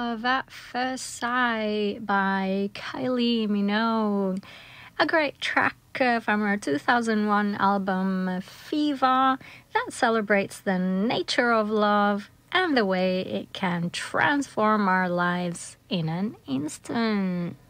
Love at First Sight by Kylie Minogue. A great track from her 2001 album Fever that celebrates the nature of love and the way it can transform our lives in an instant.